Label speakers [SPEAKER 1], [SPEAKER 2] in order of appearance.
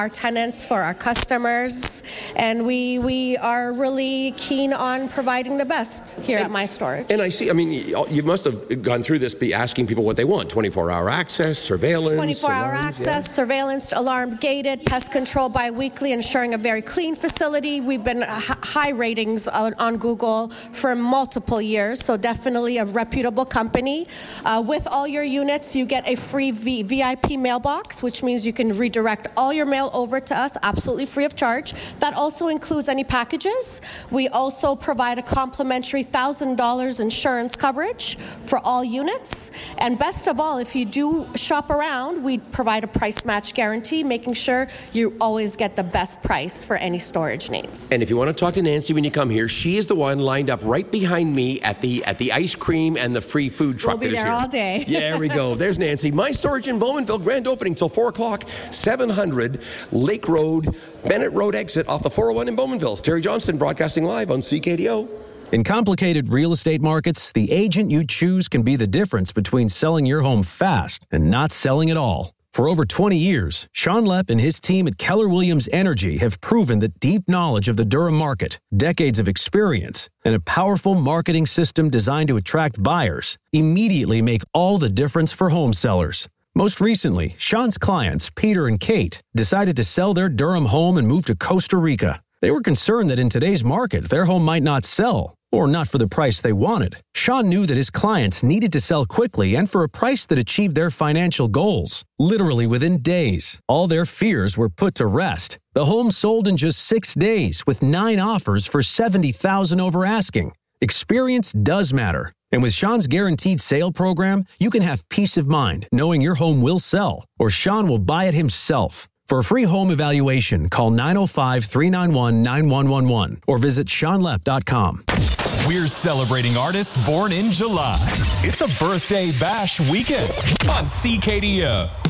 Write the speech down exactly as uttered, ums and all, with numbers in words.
[SPEAKER 1] our tenants, for our customers, and we we are really keen on providing the best here
[SPEAKER 2] and,
[SPEAKER 1] at My Storage.
[SPEAKER 2] And I see, I mean, you must have gone through this, be asking people what they want, twenty-four hour access, surveillance.
[SPEAKER 1] twenty-four hour
[SPEAKER 2] alarms,
[SPEAKER 1] access,
[SPEAKER 2] yeah.
[SPEAKER 1] surveillance, alarm gated, pest control bi-weekly, ensuring a very clean facility. We've been h- high ratings on, on Google for multiple years, so definitely a reputable company. Uh, with all your units, you get a free v- VIP mailbox, which means you can redirect all your mail over to us absolutely free of charge. That also includes any packages. We also provide a complimentary one thousand dollars insurance coverage for all units. And best of all, if you do shop around, we provide a price match guarantee, making sure you always get the best price for any storage needs.
[SPEAKER 2] And if you want to talk to Nancy when you come here, she is the one lined up right behind me at the at the ice cream and the free food truck.
[SPEAKER 1] We'll be there
[SPEAKER 2] here.
[SPEAKER 1] all day.
[SPEAKER 2] Yeah, there we go. There's Nancy. My Storage in Bowmanville, grand opening till four o'clock, seven hundred Lake Road, Bennett Road exit off the four oh one in Bowmanville. Terry Johnston broadcasting live on C K D O.
[SPEAKER 3] In complicated real estate markets, the agent you choose can be the difference between selling your home fast and not selling at all. For over twenty years, Sean Lepp and his team at Keller Williams Energy have proven that deep knowledge of the Durham market, decades of experience, and a powerful marketing system designed to attract buyers immediately make all the difference for home sellers. Most recently, Sean's clients, Peter and Kate, decided to sell their Durham home and move to Costa Rica. They were concerned that in today's market, their home might not sell, or not for the price they wanted. Sean knew that his clients needed to sell quickly and for a price that achieved their financial goals. Literally within days, all their fears were put to rest. The home sold in just six days with nine offers for seventy thousand dollars over asking. Experience does matter. And with Sean's Guaranteed Sale program, you can have peace of mind knowing your home will sell, or Sean will buy it himself. For a free home evaluation, call nine oh five, three nine one, nine one one one or visit sean lepp dot com.
[SPEAKER 4] We're celebrating artists born in July. It's a birthday bash weekend on C K D O.